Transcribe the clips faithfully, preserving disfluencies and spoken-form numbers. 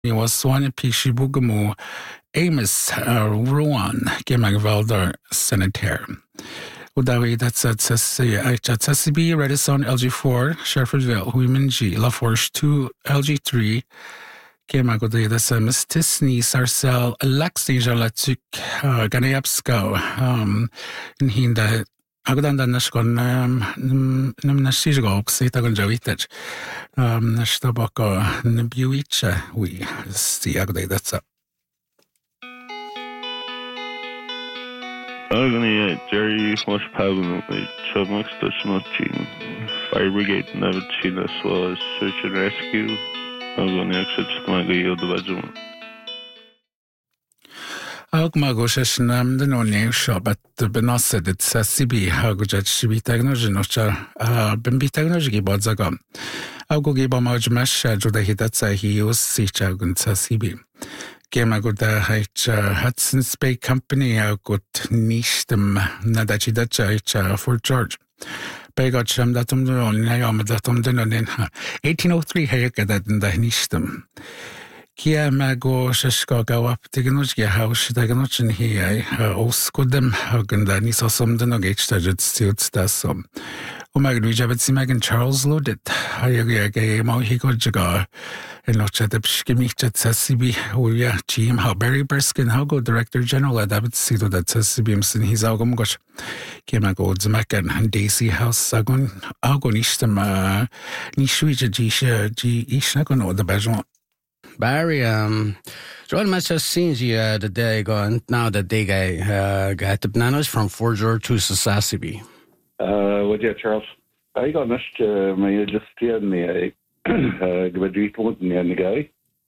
was one Pishibugamu Amos Ruan Gemagvalder Senator. Udawi that's at Tsessibi, Redison, L G four, Sherfordville, Women G, La Forge two, L G three, Gemagode, that's a Mistisni, Sarcel, Alexi Jalatuk, Ganayapsko, um, in Hinda. Agdan dan nashkon nam nashigo sitagon jawitach um nashtabako nbiwicha we see agday that's up. Agni Jerry was Pavlin Chumux Dutchnotin Fire Brigade never seen as well as search and rescue. Agni exit Magayo the Vajum. Agmagoshes nam the no new shop at the Benosset at Sassibi, Hagujat Shibi Technologinocha, uh, Bimbi Technology Bodzagam. Agogiba Majmesh, Judahitatsa, he used Sichagun Sassibi. Gemaguda H. Hudson's Bay Company, Agut Nishtem, Nadachidacha, Fort George. Begotcham datum on Nayam datum denon eighteen oh three Hayakadat in the Nishtem. Kia mago shashka go up Tiganuja house, Daganochin here, Oscodem, Haganda, Nisosom, the Nogage, Stajet Suits, Dasum. Umagrijavetsimag Charles loaded. Hayagay Mohiko Jagar, and Lochatepskimichat Sassibi, Uya, Jim, how Barry Berskin, how go Director General at David Sito that Sassibims in his Algomgosh. Kimago Zmakan, and Daisy House Sagun, Algonishtam, Nishuija Jisha, G. Ishnakon or the Bajon. Barry, um, John must have seen you uh, the day gone. Now that they got, uh, got the bananas from Fort George to Sassibi. Uh, what yeah, Charles? I got next uh, my just in the uh, graduate one in the guy.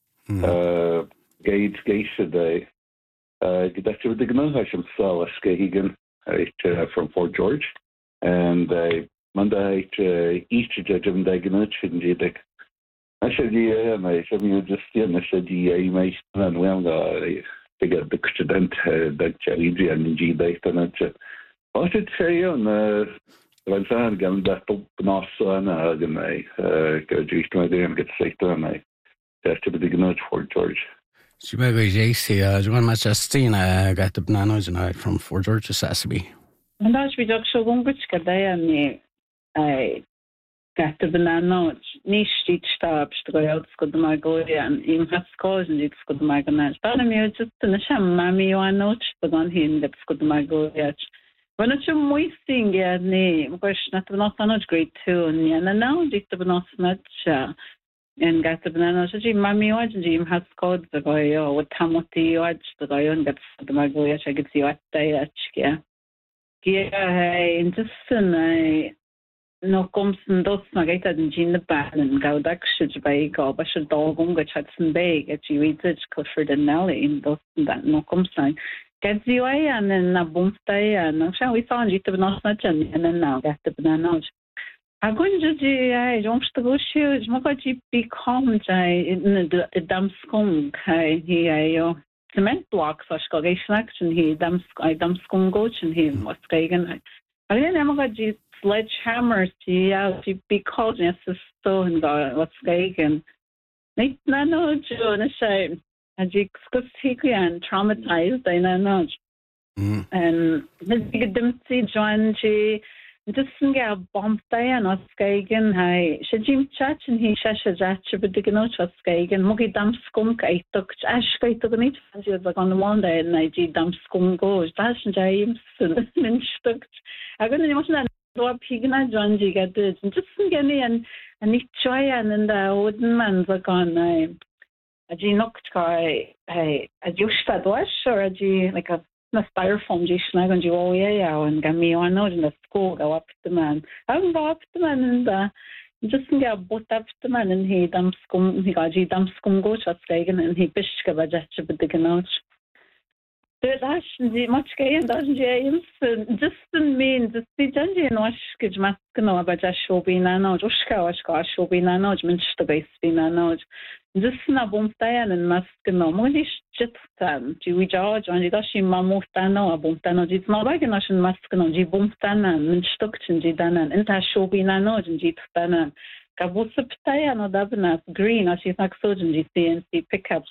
Uh, Gage Gage today. Uh, that's what the gnome I should sell a Skahigan uh, from Fort George, and uh, Monday uh, each judge of the gnome shouldn't like. I said, yeah, and I said, you just, yeah, and I said, yeah, you may stand well, I got the student, that Charlie and G date, and I should say, on the Ransan, given that up North Sun, and I graduated my day and get sick, and I just to be the gnut for George. So, maybe J C, uh, John must have seen, I got the bananas and I from Fort George to Sassibi. And that's we just so one good day, and I. Got the banana, niche each stop, to go out to the Magoria, and in has caused it to the Maganage. But I'm just in a sham, mammy, one note, but on him that's good the Magoria. When it's a moisting, yeah, name, question at the not on a great tune, and now it's the not much, and got the banana, mammy, watch Jim has called the guy, what Tamati watch the guy, and that's the Magoria, I get you at the yeah. Yeah, and just I. No comes and does not get in Gina Ban and Gaudak should by go, but should dog on get Hudson Bay, get you eat it, Clifford and Nelly in those that no comes sign. Get the way and then a boom stay and shall we found you to not much and then now get the banana. I'm going to do I don't to go shoes, Mokaji be calm in the damn skunk. He I cement blocks or Scottish snacks and he damn I damn skunk goats and he was taken. I didn't ever got sledgehammer to out because it's so and what's taken. Night no Joe and a shame. And you could see and traumatized, I know. And this big dempsey John G. Just get a bomb and us skagen. I should Jim Chatch and he shasha jatch, but the gnot was skagen. Muggy dam skunk. I took Ashkay to the meat as you like on the Monday and I did dam skunk goes. That's James and stuck. I couldn't imagine. So pigna John G get this and just get me and and each try and then the wooden man's like on a G knocked guy hey a Justa wash or a G like a styrofoam G snag and you all yeah and got me on out in the school go up the man. I don't go up the man and uh just get a boat up the man and he damn scum he got G damn scum go shot and he bishka by Jatch with the gnot. That's the much gay and doesn't James just mean the Sijanji and Washkij Maskano about Jashobina no Joshka Washka Shobina no Minster base Bina no just Nabumtayan and Maskano Monish Jitan Jiwi George and Jidashi Mamutano Abumtano it's not like a national Maskano Jibumtana Minstuction Jidanan and Tashobina no and Jitana Gabusa Patayan or Dabanas Green, or she's not so in the C N C pickups